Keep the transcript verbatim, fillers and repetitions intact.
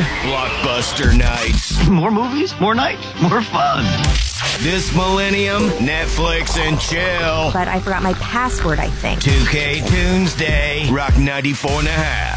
Blockbuster nights. More movies, more night, more fun. This millennium, Netflix and chill. But I forgot my password, I think. two K Tuesday, Rock ninety-four and a half.